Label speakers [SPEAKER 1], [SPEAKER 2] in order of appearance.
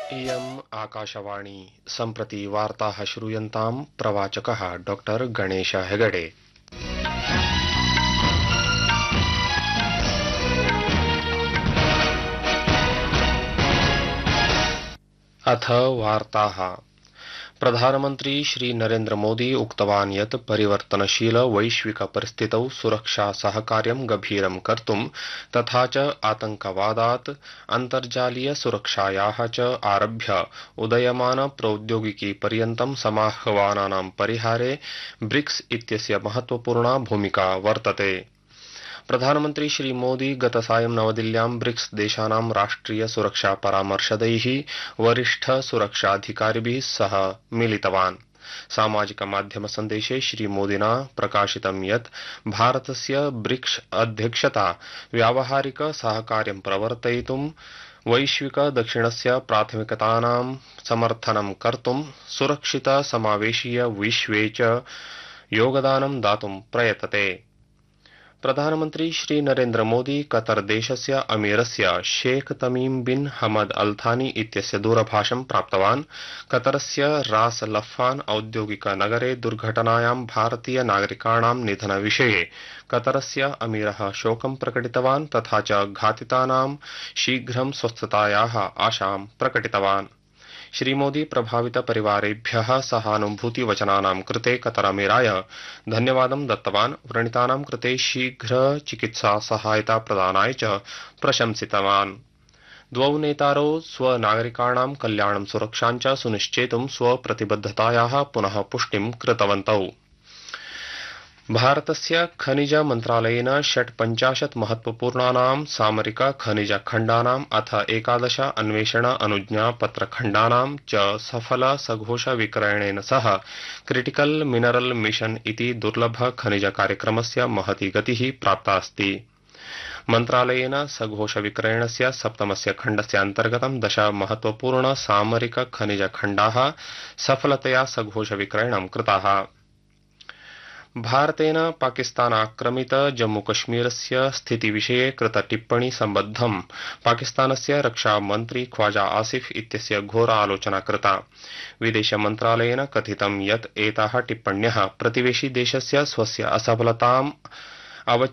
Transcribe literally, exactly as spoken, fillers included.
[SPEAKER 1] इयम् आकाशवाणी सम्प्रति वार्ताः श्रूयन्ताम् प्रवाचकः डॉक्टर गणेश हेगडे। अथ वार्ताः। प्रधानमन्त्री श्री नरेन्द्र मोदी उक्तवान् यत् परिवर्तनशील वैश्विक परिस्थितौ सुरक्षा सहकार्यं गभीरं कर्तुं तथा च आतंकवादात् अन्तर्जालीय सुरक्षायाः च आरभ्य उदयमान प्रौद्योगिकी पर्यन्तं समाह्वानानां परिहारे ब्रिक्स इत्यस्य महत्वपूर्णा भूमिका वर्तते। प्रधानमन्त्री श्री मोदी गतसायं नवदिल्ल्यां ब्रिक्स देशानां राष्ट्रिय सुरक्षा परामर्शदैः वरिष्ठ सुरक्षाधिकारिभिः सह मिलितवान्। सामाजिक माध्यम सन्देशे श्री मोदिना प्रकाशितं यत् भारतस्य ब्रिक्स अध्यक्षता व्यावहारिक सहकार्यं प्रवर्तयितुं वैश्विक दक्षिणस्य प्राथमिकतानां समर्थनं कर्तुं सुरक्षित समावेशीय विश्वे च योगदानं दातुं प्रयतते। प्रधानमन्त्री श्री नरेन्द्र मोदी कतर देशस्य अमीरस्य शेख तमीम बिन हमद अल थानी इत्यस्य दूरभाषं प्राप्तवान्। कतरस्य रास लफ्फान औद्योगिक नगरे दुर्घटनायां भारतीय नागरिकाणां निधनविषये कतरस्य अमीरः शोकं प्रकटितवान् तथा च घातितानां शीघ्रं स्वस्थतायाः आशां प्रकटितवान्। श्रीमोदी प्रभावित परिवारेभ्यः सहानुभूतिवचनानां कृते कतरमीराय धन्यवादं दत्तवान्। व्रणितानां कृते शीघ्र चिकित्सा सहायता प्रदानाय च प्रशंसितवान्। द्वौ नेतारौ स्वनागरिकाणां कल्याणं सुरक्षां च सुनिश्चेतुं स्वप्रतिबद्धतायाः पुनः पुष्टिं कृतवन्तौ। भारतस्य खनिज मन्त्रालयेन षट्पञ्चाशत् महत्वपूर्णानां सामरिक खनिज खण्डानाम् अथ एकादश अन्वेषण अनुज्ञा पत्रखण्डानां च सफल सघोष विक्रयणेन सह क्रिटिकल मिनरल मिशन इति दुर्लभ खनिज कार्यक्रमस्य महती गतिः प्राप्तास्ति। मन्त्रालयेन सघोष विक्रयणस्य सप्तमस्य खण्डस्य अन्तर्गतं दश महत्वपूर्ण सामरिक खनिज खण्डाः सफलतया सघोष विक्रयणं कृताः। भारतेन पाकिस्तानाक्रमित जम्मूकश्मीरस्य स्थितिविषये कृत टिप्पणी सम्बद्धं पाकिस्तानस्य रक्षामन्त्री ख्वाजा आसिफ इत्यस्य घोरा आलोचना कृता। विदेश मन्त्रालयेन कथितं यत् एताः टिप्पण्यः प्रतिवेशी देशस्य स्वस्य असफलताम् अवच्य